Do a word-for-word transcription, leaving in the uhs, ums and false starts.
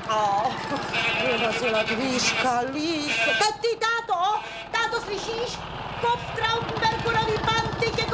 Oh, vyrazila dvířka, líce. Ty, táto, táto, slyšíš? Kop v Traubenbergerovi panty ke